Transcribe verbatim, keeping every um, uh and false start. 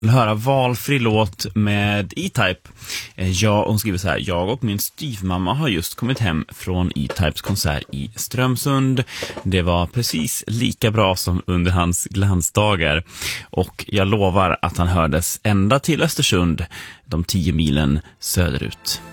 vill höra valfri låt med E-Type. Jag, hon skriver så här: jag och min styvmamma har just kommit hem från E-Types konsert i Strömsund. Det var precis lika bra som under hans glansdagar. Och jag lovar att han hördes ända till Östersund, de tio milen söderut.